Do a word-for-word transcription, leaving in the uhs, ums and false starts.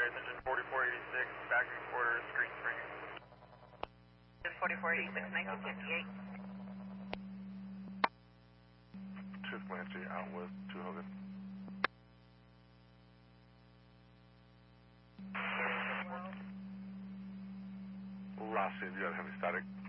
engine forty-four eighty-six, back and quarter, screen spring. forty-four eighty-six, nineteen fifty-eight. two Comanche out with two Hogan. Rossi, do you have heavy static?